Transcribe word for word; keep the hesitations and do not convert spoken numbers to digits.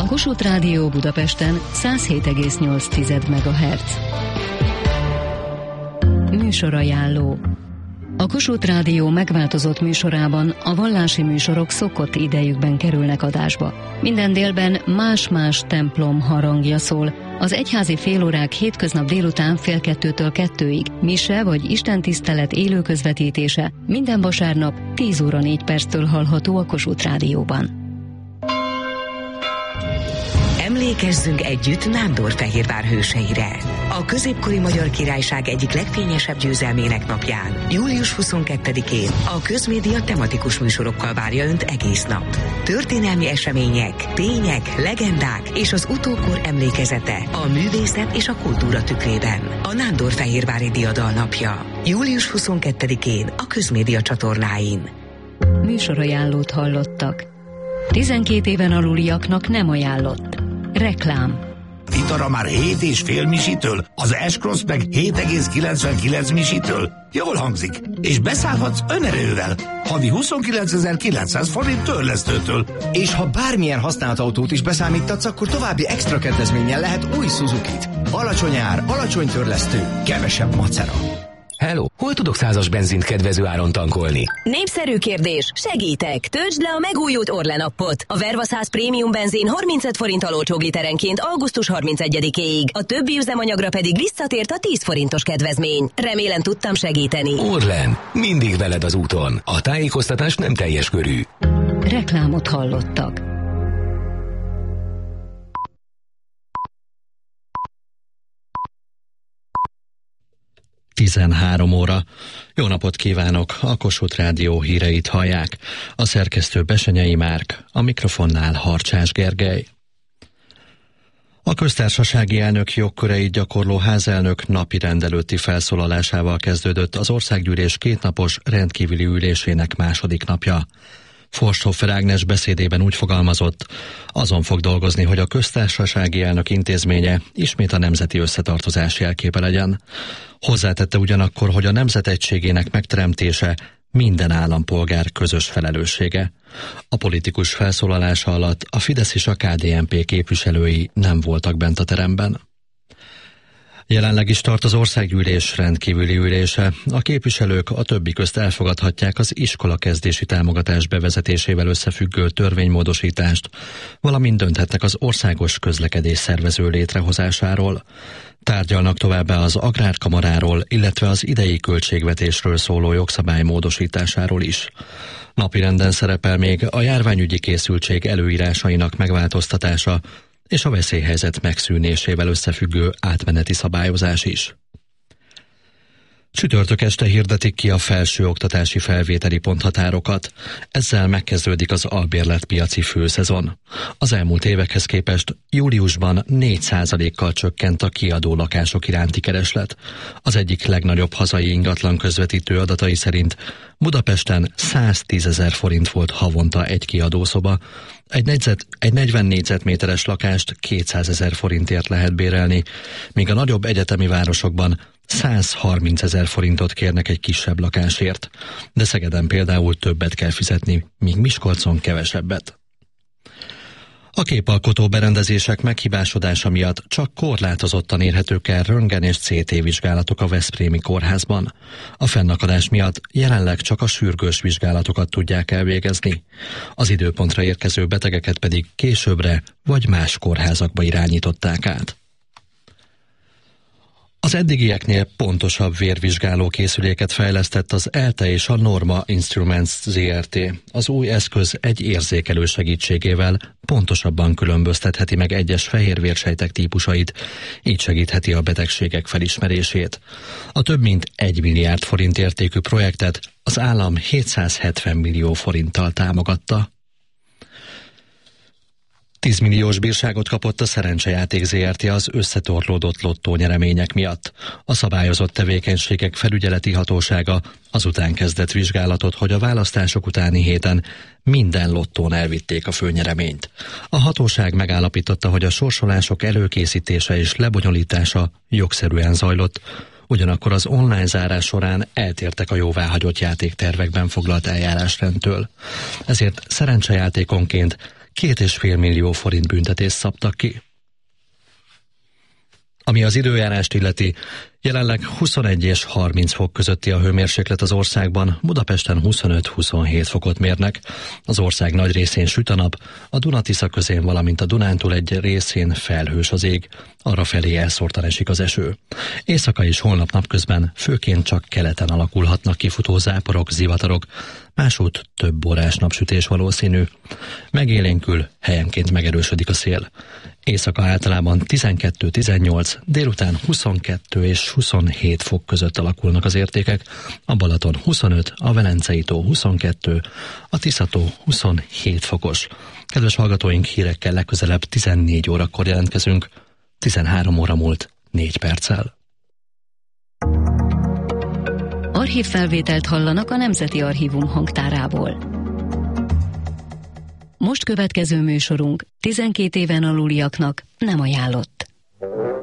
A Kossuth Rádió Budapesten száz hét egész nyolc megahertz. Műsorajánló. A Kossuth Rádió megváltozott műsorában a vallási műsorok szokott idejükben kerülnek adásba. Minden délben más-más templom harangja szól. Az egyházi félórák hétköznap délután fél kettőtől kettőig, mise vagy istentisztelet élő közvetítése minden vasárnap tíz óra négy perctől hallható a Kossuth Rádióban. Emlékezzünk együtt Nándorfehérvár hőseire. A középkori Magyar Királyság egyik legfényesebb győzelmének napján, július huszonkettedikén a Közmédia tematikus műsorokkal várja Önt egész nap. Történelmi események, tények, legendák és az utókor emlékezete a művészet és a kultúra tükrében. A Nándorfehérvári Diadalnapja. július huszonkettedikén a Közmédia csatornáin. Műsorajánlót hallottak. tizenkét éven aluliaknak nem ajánlott. Reklám. Itara már hét és fél misitől, az S-Cross meg hét egész kilencvenkilenc misitől. Jól hangzik. És beszállhatsz önerővel. Havi huszonkilencezer-kilencszáz forint törlesztőtől. És ha bármilyen használt autót is beszámítatsz, akkor további extra kedvezménnyel lehet új Suzukit. Alacsony ár, alacsony törlesztő, kevesebb macera. Hello, hol tudok százas benzint kedvező áron tankolni? Népszerű kérdés, segítek! Töltsd le a megújult Orlen appot. A Verva száz prémium benzin harmincöt forinttal olcsóbb literenként augusztus harmincegyedikéig. A többi üzemanyagra pedig visszatért a tíz forintos kedvezmény. Remélem tudtam segíteni. Orlen, mindig veled az úton. A tájékoztatás nem teljes körű. Reklámot hallottak. tizenhárom óra. Jó napot kívánok! A Kossuth Rádió híreit hallják. A szerkesztő Besenyei Márk, a mikrofonnál Harcsás Gergely. A köztársasági elnök jogköreit gyakorló házelnök napi rendelőtti felszólalásával kezdődött az országgyűlés kétnapos rendkívüli ülésének második napja. Forsthofer Ágnes beszédében úgy fogalmazott, azon fog dolgozni, hogy a köztársasági elnök intézménye ismét a nemzeti összetartozás jelképe legyen. Hozzátette ugyanakkor, hogy a nemzet egységének megteremtése minden állampolgár közös felelőssége. A politikus felszólalása alatt a Fidesz és a ká dé en pé képviselői nem voltak bent a teremben. Jelenleg is tart az országgyűlés rendkívüli ülése. A képviselők a többi közt elfogadhatják az iskolakezdési támogatás bevezetésével összefüggő törvénymódosítást, valamint dönthetnek az országos közlekedés szervező létrehozásáról. Tárgyalnak továbbá az agrárkamaráról, illetve az idei költségvetésről szóló jogszabály módosításáról is. Napirenden szerepel még a járványügyi készültség előírásainak megváltoztatása, és a veszélyhelyzet megszűnésével összefüggő átmeneti szabályozás is. Csütörtök este hirdetik ki a felsőoktatási felvételi ponthatárokat. Ezzel megkezdődik az albérletpiaci főszezon. Az elmúlt évekhez képest júliusban négy százalékkal csökkent a kiadó lakások iránti kereslet. Az egyik legnagyobb hazai ingatlan közvetítő adatai szerint Budapesten száztízezer forint volt havonta egy kiadószoba, egy, negyzet, egy negyven négyzetméteres lakást kétszázezer forintért lehet bérelni, míg a nagyobb egyetemi városokban százharmincezer forintot kérnek egy kisebb lakásért, de Szegeden például többet kell fizetni, míg Miskolcon kevesebbet. A képalkotó berendezések meghibásodása miatt csak korlátozottan érhetők el röntgen és cé té vizsgálatok a veszprémi kórházban. A fennakadás miatt jelenleg csak a sürgős vizsgálatokat tudják elvégezni. Az időpontra érkező betegeket pedig későbbre vagy más kórházakba irányították át. Az eddigieknél pontosabb vérvizsgáló készüléket fejlesztett az ELTE és a Norma Instruments zé er té. Az új eszköz egy érzékelő segítségével pontosabban különböztetheti meg egyes fehérvérsejtek típusait, így segítheti a betegségek felismerését. A több mint egy milliárd forint értékű projektet az állam hétszázhetven millió forinttal támogatta. tíz milliós bírságot kapott a Szerencsejáték zé er té az összetorlódott lottó nyeremények miatt. A szabályozott tevékenységek felügyeleti hatósága azután kezdett vizsgálatot, hogy a választások utáni héten minden lottón elvitték a főnyereményt. A hatóság megállapította, hogy a sorsolások előkészítése és lebonyolítása jogszerűen zajlott, ugyanakkor az online zárás során eltértek a jóváhagyott játéktervekben foglalt eljárásrendtől. Ezért szerencsejátékonként két és fél millió forint büntetést szabtak ki. Ami az időjárást illeti, jelenleg huszonegy és harminc fok közötti a hőmérséklet az országban, Budapesten huszonöt-huszonhét fokot mérnek. Az ország nagy részén süt a nap, a Duna-Tisza közén, valamint a Dunántúl egy részén felhős az ég, arrafelé elszórtan esik az eső. Éjszaka és holnap napközben főként csak keleten alakulhatnak kifutó záporok, zivatarok, másút több órás napsütés valószínű. Megélénkül, helyenként megerősödik a szél. Éjszaka általában tizenkettő-tizennyolc, délután huszonkettő és huszonhét fok között alakulnak az értékek, a Balaton huszonöt, a Velencei tó huszonkettő, a Tisza-tó huszonhét fokos. Kedves hallgatóink, hírekkel legközelebb tizennégy órakor jelentkezünk, tizenhárom óra múlt négy perccel. Archívfelvételt hallanak a Nemzeti Archívum hangtárából. Most következő műsorunk tizenkét éven aluliaknak nem ajánlott.